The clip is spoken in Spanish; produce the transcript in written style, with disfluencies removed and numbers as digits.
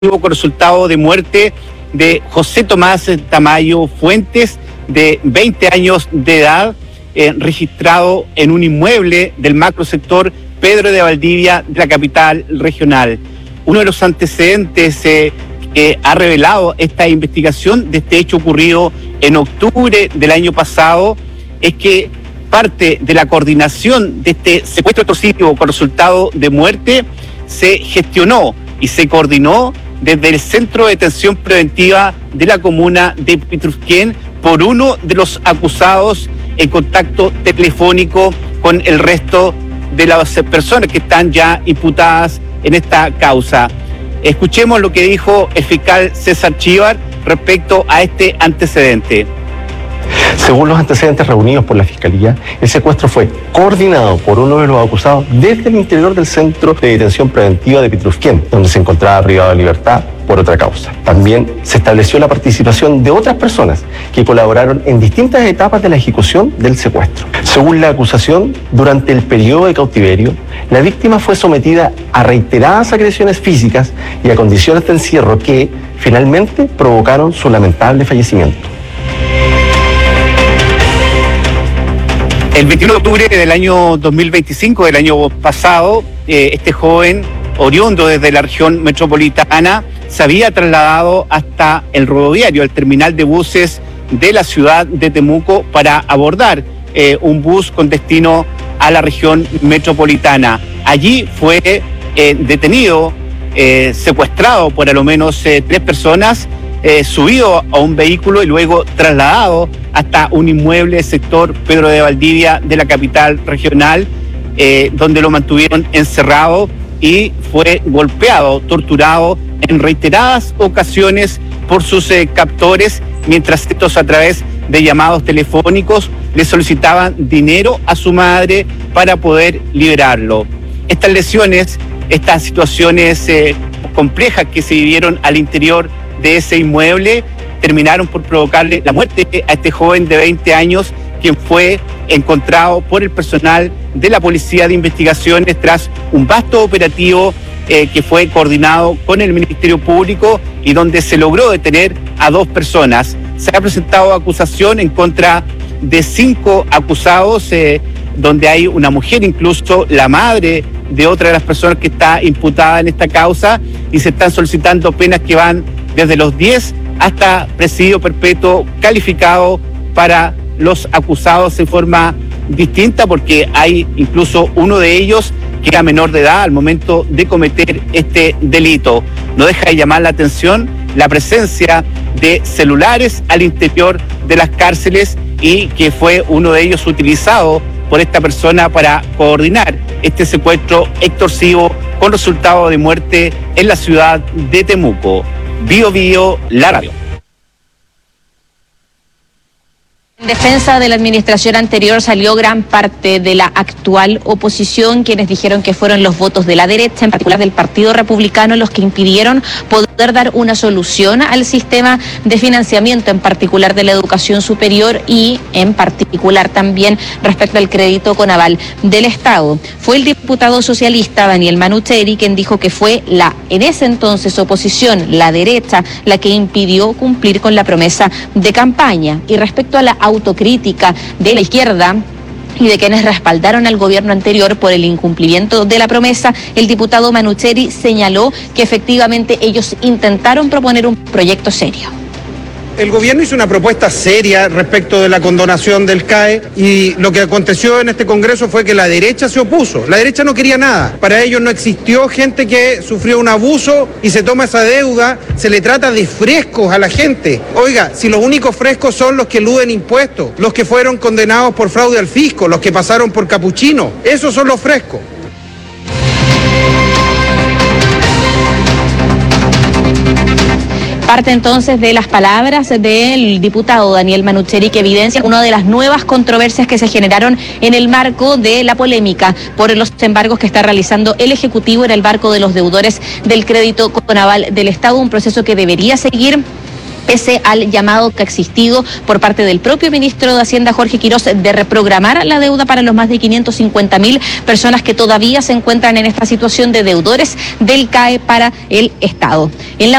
con resultado de muerte de José Tomás Tamayo Fuentes, de 20 años de edad, registrado en un inmueble del macrosector Pedro de Valdivia de la capital regional. Uno de los antecedentes que ha revelado esta investigación de este hecho ocurrido en octubre del año pasado es que parte de la coordinación de este secuestro extorsivo con resultado de muerte se gestionó y se coordinó desde el Centro de Detención Preventiva de la comuna de Pitrufquén por uno de los acusados en contacto telefónico con el resto de las personas que están ya imputadas en esta causa. Escuchemos lo que dijo el fiscal César Chívar respecto a este antecedente. Según los antecedentes reunidos por la Fiscalía, el secuestro fue coordinado por uno de los acusados desde el interior del Centro de Detención Preventiva de Pitrufquén, donde se encontraba privado de libertad por otra causa. También se estableció la participación de otras personas que colaboraron en distintas etapas de la ejecución del secuestro. Según la acusación, durante el periodo de cautiverio, la víctima fue sometida a reiteradas agresiones físicas y a condiciones de encierro que, finalmente, provocaron su lamentable fallecimiento. El 21 de octubre del año 2025, del año pasado, este joven, oriundo desde la región metropolitana, se había trasladado hasta el rodoviario, el terminal de buses de la ciudad de Temuco, para abordar un bus con destino a la región metropolitana. Allí fue detenido, secuestrado por a lo menos 3 personas, subido a un vehículo y luego trasladado hasta un inmueble del sector Pedro de Valdivia de la capital regional, donde lo mantuvieron encerrado y fue golpeado, torturado en reiteradas ocasiones por sus captores, mientras estos, a través de llamados telefónicos, le solicitaban dinero a su madre para poder liberarlo. Estas lesiones, estas situaciones complejas que se vivieron al interior de ese inmueble, terminaron por provocarle la muerte a este joven de 20 años, quien fue encontrado por el personal de la Policía de Investigaciones tras un vasto operativo que fue coordinado con el Ministerio Público y donde se logró detener a 2 personas. Se ha presentado acusación en contra de 5 acusados, donde hay una mujer, incluso la madre de otra de las personas que está imputada en esta causa, y se están solicitando penas que van desde los 10 hasta presidio perpetuo calificado para los acusados en forma distinta, porque hay incluso uno de ellos que era menor de edad al momento de cometer este delito. No deja de llamar la atención la presencia de celulares al interior de las cárceles, y que fue uno de ellos utilizado por esta persona para coordinar este secuestro extorsivo con resultado de muerte en la ciudad de Temuco. Bio Bio, la radio. En defensa de la administración anterior salió gran parte de la actual oposición, quienes dijeron que fueron los votos de la derecha, en particular del Partido Republicano, los que impidieron poder dar una solución al sistema de financiamiento, en particular de la educación superior y en particular también respecto al crédito con aval del Estado. Fue el diputado socialista Daniel Manucheri quien dijo que fue en ese entonces oposición, la derecha, la que impidió cumplir con la promesa de campaña. Y respecto a la autocrítica de la izquierda y de quienes respaldaron al gobierno anterior por el incumplimiento de la promesa, el diputado Manucheri señaló que efectivamente ellos intentaron proponer un proyecto serio. El gobierno hizo una propuesta seria respecto de la condonación del CAE, y lo que aconteció en este Congreso fue que la derecha se opuso. La derecha no quería nada. Para ellos no existió gente que sufrió un abuso y se toma esa deuda, se le trata de frescos a la gente. Oiga, si los únicos frescos son los que eluden impuestos, los que fueron condenados por fraude al fisco, los que pasaron por capuchino, esos son los frescos. Parte entonces de las palabras del diputado Daniel Manucheri, que evidencia una de las nuevas controversias que se generaron en el marco de la polémica por los embargos que está realizando el Ejecutivo en el marco de los deudores del crédito con aval del Estado, un proceso que debería seguir pese al llamado que ha existido por parte del propio ministro de Hacienda, Jorge Quirós, de reprogramar la deuda para los más de 550.000 personas que todavía se encuentran en esta situación de deudores del CAE para el Estado. En la